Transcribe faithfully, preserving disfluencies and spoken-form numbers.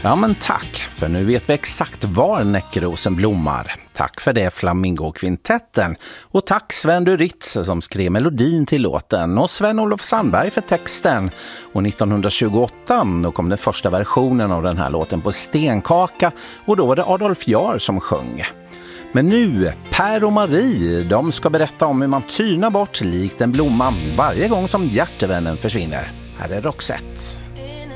Ja men tack, för nu vet vi exakt var näckrosen blommar. Tack för det Flamingo-kvintetten. Och tack Sven Duritz som skrev melodin till låten. Och Sven-Olof Sandberg för texten. Och nittonhundratjugoåtta då kom den första versionen av den här låten på stenkaka. Och då var det Adolf Jahr som sjöng. Men nu, Per och Marie, de ska berätta om hur man tynar bort likt en blomma varje gång som hjärtevännen försvinner. Här är Roxette.